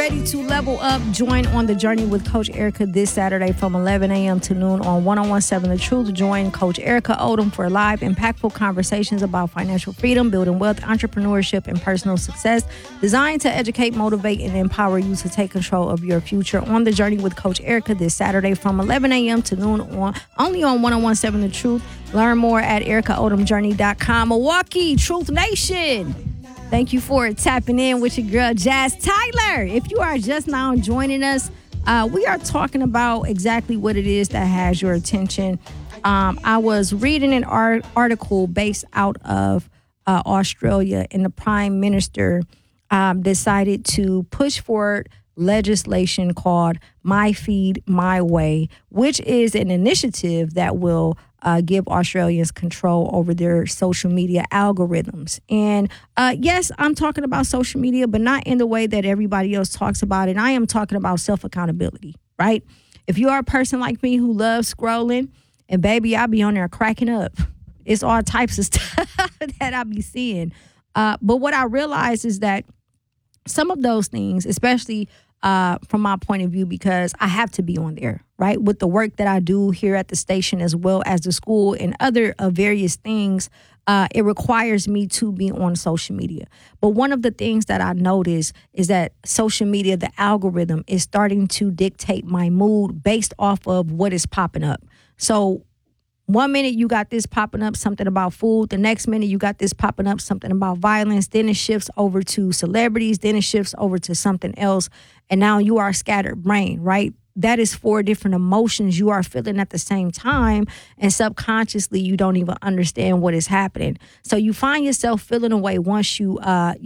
ready to level up, join on the journey with Coach Erica this Saturday from 11 a.m. to noon on 1017 The Truth. Join Coach Erica Odom for live, impactful conversations about financial freedom, building wealth, entrepreneurship, and personal success, designed to educate, motivate, and empower you to take control of your future. On the journey with Coach Erica this Saturday from 11 a.m. to noon only on 1017 The Truth. Learn more at ericaodomjourney.com. Milwaukee, Truth Nation. Thank you for tapping in with your girl, Jazz Tyler. If you are just now joining us, we are talking about exactly what it is that has your attention. I was reading an article based out of Australia, and the Prime Minister decided to push forward legislation called My Feed, My Way, which is an initiative that will give Australians control over their social media algorithms. And yes, I'm talking about social media, but not in the way that everybody else talks about it. I am talking about self-accountability, right? If you are a person like me who loves scrolling, and baby, I be on there cracking up. It's all types of stuff that I be seeing. But what I realize is that some of those things, especially from my point of view, because I have to be on there, right? With the work that I do here at the station, as well as the school and other various things, it requires me to be on social media. But one of the things that I notice is that social media, the algorithm, is starting to dictate my mood based off of what is popping up. So 1 minute you got this popping up, something about food. The next minute you got this popping up, something about violence. Then it shifts over to celebrities. Then it shifts over to something else. And now you are scattered brain, right? That is 4 different emotions you are feeling at the same time. And subconsciously, you don't even understand what is happening. So you find yourself feeling away once you,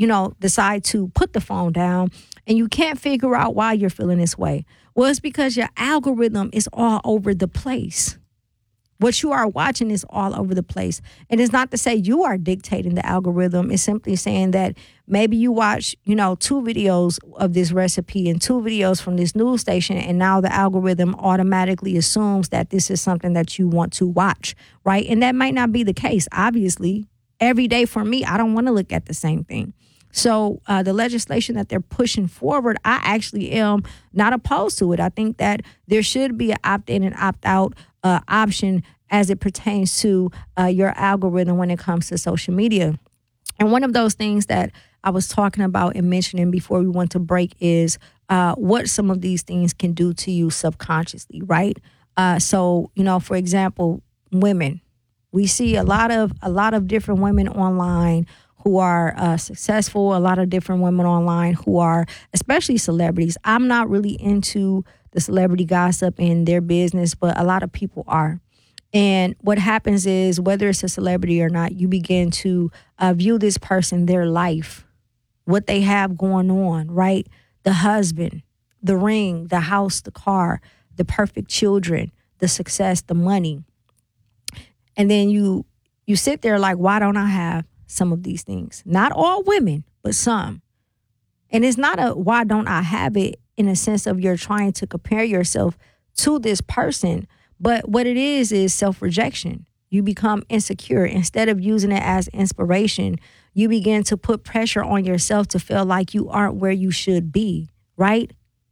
decide to put the phone down, and you can't figure out why you're feeling this way. Well, it's because your algorithm is all over the place. What you are watching is all over the place. And it's not to say you are dictating the algorithm. It's simply saying that maybe you watch, 2 videos of this recipe and 2 videos from this news station, and now the algorithm automatically assumes that this is something that you want to watch, right? And that might not be the case. Obviously, every day for me, I don't want to look at the same thing. So the legislation that they're pushing forward, I actually am not opposed to it. I think that there should be an opt-in and opt-out option as it pertains to your algorithm when it comes to social media. And one of those things that I was talking about and mentioning before we went to break is what some of these things can do to you subconsciously, right? So, for example, women. We see a lot of different women online who are successful, a lot of different women online who are, especially celebrities. I'm not really into the celebrity gossip in their business, but a lot of people are. And what happens is, whether it's a celebrity or not, you begin to view this person, their life, what they have going on, right? The husband, the ring, the house, the car, the perfect children, the success, the money. And then you sit there like, why don't I have some of these things? Not all women, but some. And it's not a why don't I have it in a sense of you're trying to compare yourself to this person. But what it is self-rejection. You become insecure. Instead of using it as inspiration, you begin to put pressure on yourself to feel like you aren't where you should be, right?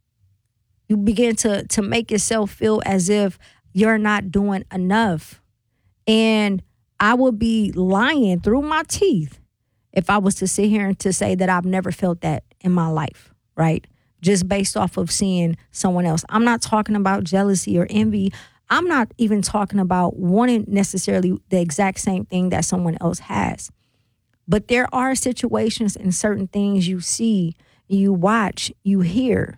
You begin to make yourself feel as if you're not doing enough. And I would be lying through my teeth if I was to sit here and to say that I've never felt that in my life, right? Just based off of seeing someone else. I'm not talking about jealousy or envy. I'm not even talking about wanting necessarily the exact same thing that someone else has. But there are situations and certain things you see, you watch, you hear,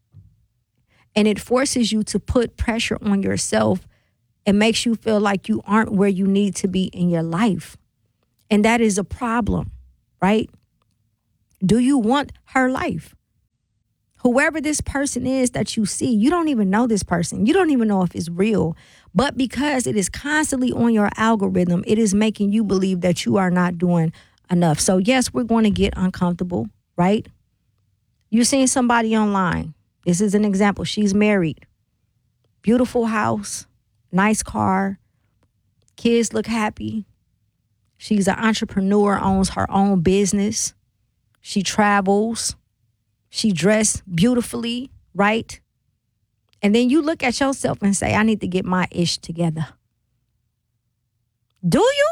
and it forces you to put pressure on yourself and makes you feel like you aren't where you need to be in your life. And that is a problem, right? Do you want her life? Whoever this person is that you see, you don't even know this person. You don't even know if it's real. But because it is constantly on your algorithm, it is making you believe that you are not doing enough. So yes, we're going to get uncomfortable, right? You're seeing somebody online. This is an example. She's married. Beautiful house, nice car, kids look happy. She's an entrepreneur, owns her own business. She travels. She dressed beautifully, right? And then you look at yourself and say, I need to get my ish together. Do you?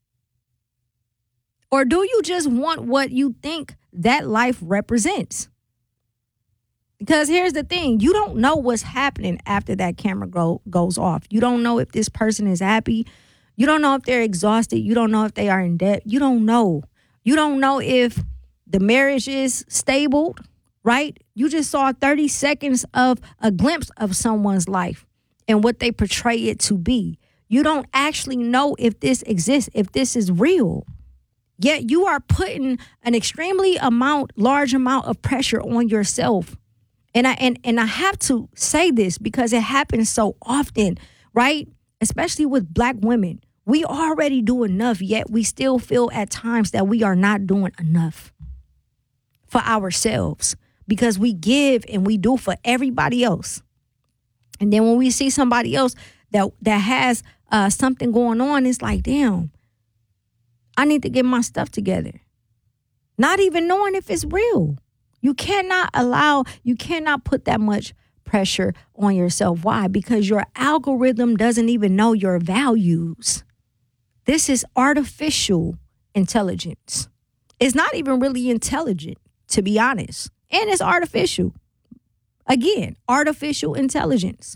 Or do you just want what you think that life represents? Because here's the thing. You don't know what's happening after that camera goes off. You don't know if this person is happy. You don't know if they're exhausted. You don't know if they are in debt. You don't know. You don't know if the marriage is stable, right? You just saw 30 seconds of a glimpse of someone's life and what they portray it to be. You don't actually know if this exists, if this is real. Yet you are putting an extremely large amount of pressure on yourself. And I have to say this because it happens so often, right? Especially with Black women. We already do enough, yet we still feel at times that we are not doing enough for ourselves because we give and we do for everybody else. And then when we see somebody else that has something going on, it's like, damn, I need to get my stuff together. Not even knowing if it's real. You cannot put that much pressure on yourself. Why? Because your algorithm doesn't even know your values. This is artificial intelligence. It's not even really intelligent, to be honest. And it's artificial. Again, artificial intelligence.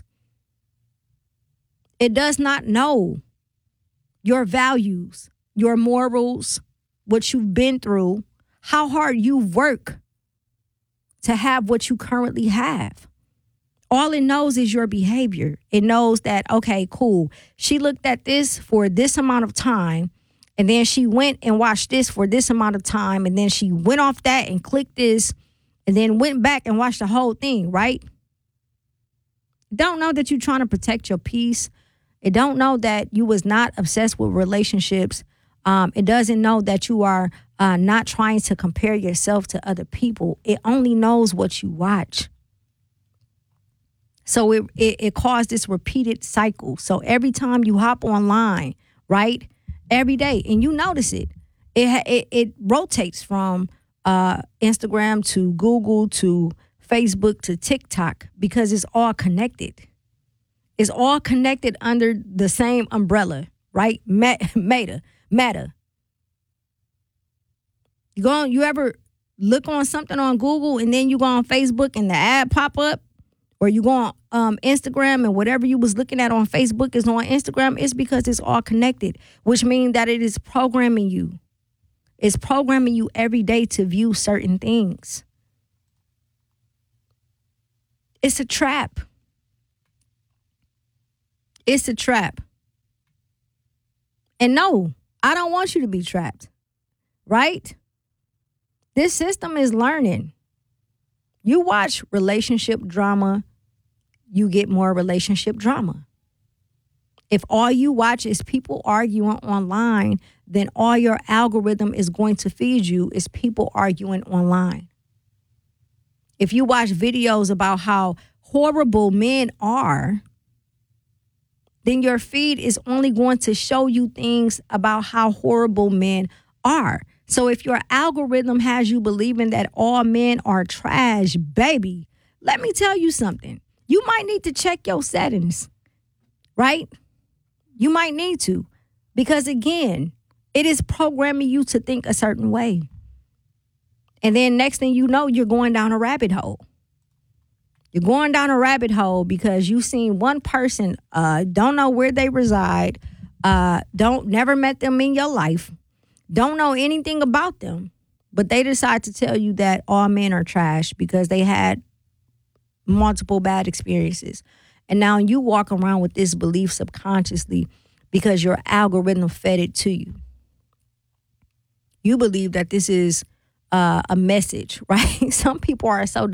It does not know your values, your morals, what you've been through, how hard you work to have what you currently have. All it knows is your behavior. It knows that, okay, cool. She looked at this for this amount of time, and then she went and watched this for this amount of time, and then she went off that and clicked this, and then went back and watched the whole thing, right? Don't know that you're trying to protect your peace. It don't know that you was not obsessed with relationships. It doesn't know that you are not trying to compare yourself to other people. It only knows what you watch. So it caused this repeated cycle. So every time you hop online, right, every day, and you notice it rotates from Instagram to Google to Facebook to TikTok because it's all connected. It's all connected under the same umbrella, right? Meta. You ever look on something on Google and then you go on Facebook and the ad pop up? Or you go on Instagram and whatever you was looking at on Facebook is on Instagram? It's because it's all connected, which means that it is programming you. It's programming you every day to view certain things. It's a trap. It's a trap. And no, I don't want you to be trapped, right? This system is learning. You watch relationship drama, you get more relationship drama. If all you watch is people arguing online, then all your algorithm is going to feed you is people arguing online. If you watch videos about how horrible men are, then your feed is only going to show you things about how horrible men are. So if your algorithm has you believing that all men are trash, baby, let me tell you something. You might need to check your settings, right? You might need to. Because again, it is programming you to think a certain way. And then next thing you know, you're going down a rabbit hole. You're going down a rabbit hole because you've seen one person, don't know where they reside, never met them in your life, don't know anything about them, but they decide to tell you that all men are trash because they had multiple bad experiences. And now you walk around with this belief subconsciously because your algorithm fed it to you. You believe that this is a message, right? Some people are so